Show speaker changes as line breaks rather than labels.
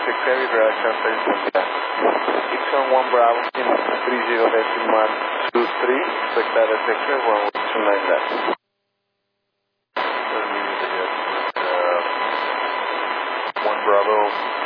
traffic heavy, reaction phase India. Dixon 1 Bravo, 30.123, expect data sector 1129 left. 1 Bravo.